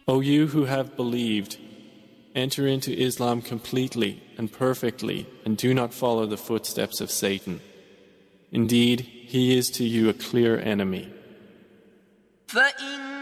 O you who have believed, enter into Islam completely and perfectly and do not follow the footsteps of Satan. Indeed, he is to you a clear enemy.